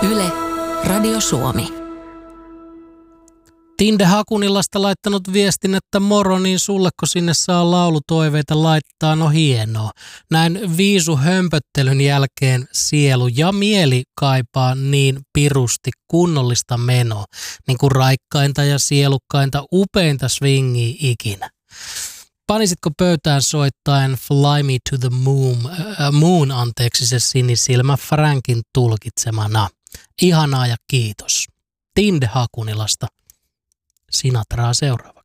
Yle, Radio Suomi. Tinde Hakunilasta laittanut viestin, että moro, niin sulleko sinne saa laulutoiveita laittaa, no hienoa. Näin viisu hömpöttelyn jälkeen sielu ja mieli kaipaa niin pirusti kunnollista menoa, niin kuin raikkainta ja sielukkainta upeinta swingia ikinä. Panisitko pöytään soittaen Fly Me to the Moon, anteeksi se sinisilmä Frankin tulkitsemana. Ihanaa ja kiitos. Tinde Hakunilasta. Sinatraa seuraava.